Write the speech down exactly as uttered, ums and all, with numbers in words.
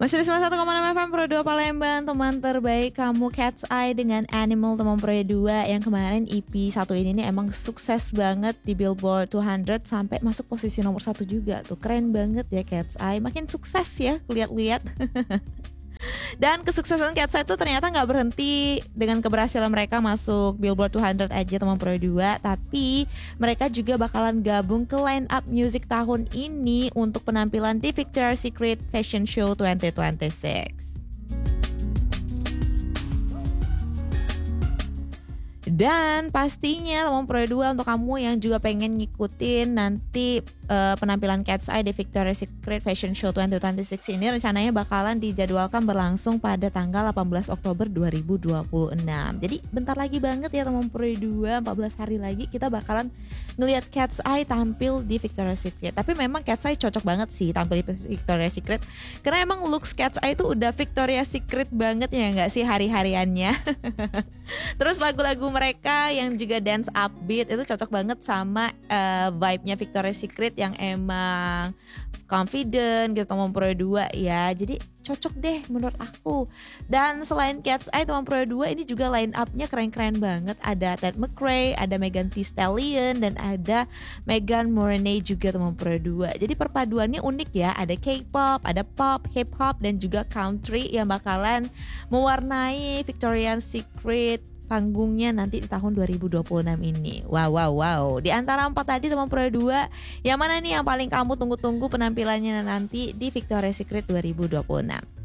Masih di sembilan puluh satu koma enam F M Pro dua Palembang, teman terbaik kamu Cat's Eye dengan Animal teman Pro dua yang kemarin E P satu ini nih emang sukses banget di Billboard dua ratus sampai masuk posisi nomor satu juga tuh. Keren banget ya Cat's Eye, makin sukses ya lihat-lihat. Dan kesuksesan Cat's Eye itu ternyata gak berhenti dengan keberhasilan mereka masuk Billboard dua ratus aja teman Pro dua, tapi mereka juga bakalan gabung ke line up music tahun ini untuk penampilan di Victoria's Secret Fashion Show dua ribu dua puluh enam. Dan pastinya teman Pro dua untuk kamu yang juga pengen ngikutin nanti uh, penampilan Cat's Eye di Victoria's Secret Fashion Show dua ribu dua puluh enam ini rencananya bakalan dijadwalkan berlangsung pada tanggal delapan belas Oktober dua ribu dua puluh enam. Jadi bentar lagi banget ya teman Pro dua, empat belas hari lagi kita bakalan ngelihat Cat's Eye tampil di Victoria's Secret. Tapi memang Cat's Eye cocok banget sih tampil di Victoria's Secret karena emang looks Cat's Eye itu udah Victoria's Secret banget ya nggak sih hari-hariannya. Terus lagu-lagu mereka yang juga dance upbeat itu cocok banget sama uh, vibe-nya Victoria's Secret yang emang confident gitu teman Pro dua ya. Jadi cocok deh menurut aku. Dan selain Cat's Eye teman Pro dua ini juga line up-nya keren-keren banget. Ada Ted McRae, ada Megan Thee Stallion, dan ada Megan Morenay juga teman Pro dua. Jadi perpaduannya unik ya. Ada K-pop, ada pop, hip-hop, dan juga country yang bakalan mewarnai Victoria's Secret panggungnya nanti di tahun dua ribu dua puluh enam ini. Wow, wow, wow. Di antara empat tadi teman Pro dua, yang mana nih yang paling kamu tunggu-tunggu penampilannya nanti di Victoria's Secret dua ribu dua puluh enam?